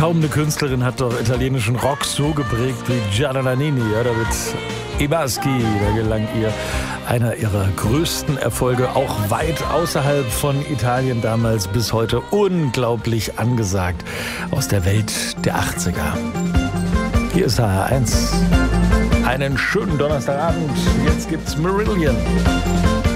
Kaum eine Künstlerin hat doch italienischen Rock so geprägt wie Gianna Nannini, oder mit I Baschi. Da gelang ihr einer ihrer größten Erfolge, auch weit außerhalb von Italien damals, bis heute unglaublich angesagt, aus der Welt der 80er. Hier ist HR1. Einen schönen Donnerstagabend. Jetzt gibt's Marillion.